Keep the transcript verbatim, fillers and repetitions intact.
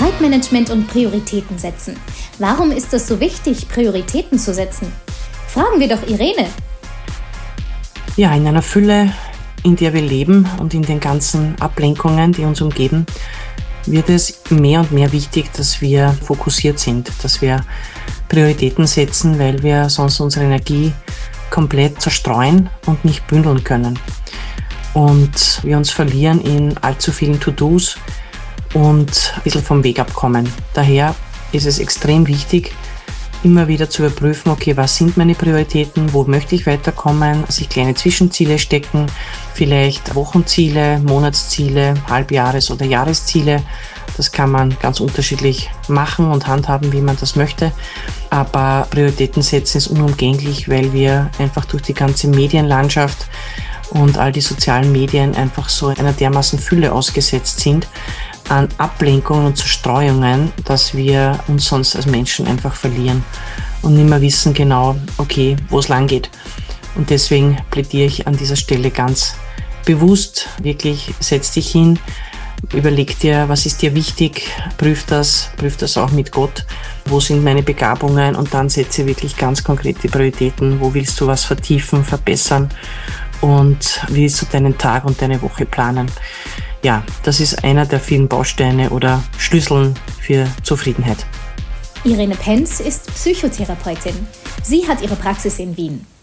Zeitmanagement und Prioritäten setzen. Warum ist es so wichtig, Prioritäten zu setzen? Fragen wir doch Irene. Ja, in einer Fülle, in der wir leben und in den ganzen Ablenkungen, die uns umgeben, wird es mehr und mehr wichtig, dass wir fokussiert sind, dass wir Prioritäten setzen, weil wir sonst unsere Energie komplett zerstreuen und nicht bündeln können. Und wir uns verlieren in allzu vielen To-Dos und ein bisschen vom Weg abkommen. Daher ist es extrem wichtig, immer wieder zu überprüfen, okay, was sind meine Prioritäten, wo möchte ich weiterkommen, sich kleine Zwischenziele stecken, vielleicht Wochenziele, Monatsziele, Halbjahres- oder Jahresziele. Das kann man ganz unterschiedlich machen und handhaben, wie man das möchte. Aber Prioritäten setzen ist unumgänglich, weil wir einfach durch die ganze Medienlandschaft und all die sozialen Medien einfach so einer dermaßen Fülle ausgesetzt sind an Ablenkungen und Zerstreuungen, dass wir uns sonst als Menschen einfach verlieren und nicht mehr wissen genau, okay, wo es lang geht. Und deswegen plädiere ich an dieser Stelle ganz bewusst, wirklich setz dich hin, überleg dir, was ist dir wichtig, prüf das, prüf das auch mit Gott, wo sind meine Begabungen und dann setze wirklich ganz konkrete Prioritäten, wo willst du was vertiefen, verbessern und wie willst du deinen Tag und deine Woche planen. Ja, das ist einer der vielen Bausteine oder Schlüsseln für Zufriedenheit. Irene Penz ist Psychotherapeutin. Sie hat ihre Praxis in Wien.